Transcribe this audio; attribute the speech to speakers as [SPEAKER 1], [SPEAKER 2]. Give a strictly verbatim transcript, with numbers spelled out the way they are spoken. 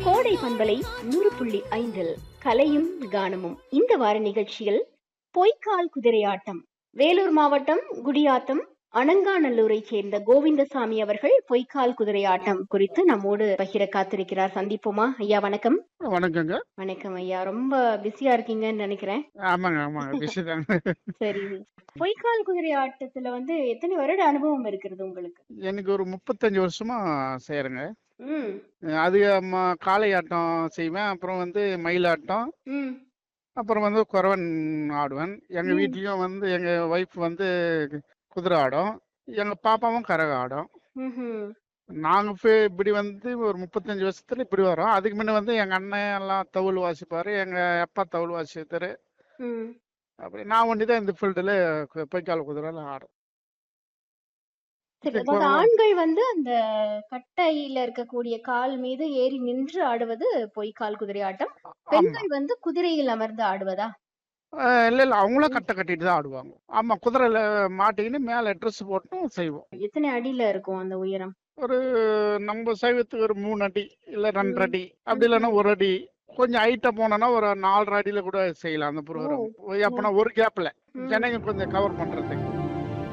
[SPEAKER 1] கோடை பண்பலை நூறு புள்ளி ஐந்தில் கலையும் கானமும் இந்த வார நிகழ்ச்சியில் பொய்க்கால் குதிரையாட்டம். வேலூர் மாவட்டம் குடியாத்தம் அனங்காநல்லூரை சேர்ந்த கோவிந்தசாமி அவர்கள் பொய்க்கால் குதிரையாட்டம் குறித்து நம்மோடு பகிர காத்திருக்கிறார். சந்திப்போமா ஐயா? வணக்கம்.
[SPEAKER 2] வணக்கங்க.
[SPEAKER 1] வணக்கம் ஐயா. ரொம்ப பிஸியா இருக்கீங்கன்னு நினைக்கிறேன்.
[SPEAKER 2] ஆமாங்க ஆமாங்க பிஸி தாங்க.
[SPEAKER 1] சரி, பொய்க்கால் குதிரை ஆட்டத்துல வந்து எத்தனை வருட அனுபவம் இருக்கிறது உங்களுக்கு?
[SPEAKER 2] எனக்கு ஒரு முப்பத்தஞ்சு வருஷமா செய்யறேங்க.
[SPEAKER 1] ம்
[SPEAKER 2] அது ம- காளை ஆட்டம் செய்வேன், அப்புறம் வந்து மயிலாட்டம்,
[SPEAKER 1] ம்
[SPEAKER 2] அப்புறம் வந்து குறவன் ஆடுவேன். எங்க
[SPEAKER 1] ம்
[SPEAKER 2] வீட்லயும் வந்து எங்க ஒய்ஃப் வந்து குதிரை ஆடும், எங்க பாப்பாவும் கரகம் ஆடும்.
[SPEAKER 1] ம்ஹும்.
[SPEAKER 2] நாங்க இப்ப இப்படி வந்து ஒரு முப்பத்தஞ்சு வருஷத்துல இப்படி வரோம். அதுக்கு முன்ன வந்து எங்க அண்ணன் எல்லாம் தவுள் வாசிப்பாரு, எங்க அப்பா தவுள் வாசித்தாரு.
[SPEAKER 1] ம்
[SPEAKER 2] அப்படி நான் ஒண்டிதான் இந்த ஃபீல்டுல பொய்க்கால் குதிரை ஆடும்.
[SPEAKER 1] சரி,
[SPEAKER 2] இது
[SPEAKER 1] அதாவது
[SPEAKER 2] கொ-
[SPEAKER 1] ஆண்கள் வந்து அந்த கட்டையில இருக்கக்கூடிய கால் மீது ஏறி நின்று ஆடுவது பொய்க்கால் குதிரை ஆட்டம்.
[SPEAKER 2] ஆமா.
[SPEAKER 1] பெண்கள் வந்து குதிரையில் அமர்ந்து ஆடுவதா?
[SPEAKER 2] அஹ் இல்ல இல்ல அவங்களும்
[SPEAKER 1] ம்.
[SPEAKER 2] கட்டை கட்டிட்டு தான் ஆடுவாங்க. ஆமா, குதிரையில மாட்டிக்கின்னு மேல ட்ரெஸ் போட்டும் செய்வோம்.
[SPEAKER 1] எத்தனை அடியில இருக்கும் அந்த உயரம்?
[SPEAKER 2] ஒரு நம்ம சைவத்துக்கு ஒரு மூணு அடி இல்ல ரெண்டரை
[SPEAKER 1] ம்
[SPEAKER 2] அடி, அப்படி இல்லைன்னா
[SPEAKER 1] ம்ஹும்.
[SPEAKER 2] ஒரு அடி. கொஞ்சம் ஹைட்டா போனோம்னா ஒரு நாலரை அடியில கூட செய்யலாம் அந்த
[SPEAKER 1] ஓ
[SPEAKER 2] ப்ரோக்ராம்.
[SPEAKER 1] ஓ
[SPEAKER 2] அப்பனா ஒரு கேப்ல
[SPEAKER 1] ம்
[SPEAKER 2] ஜனங்க கொஞ்சம் கவர் பண்றதுக்கு.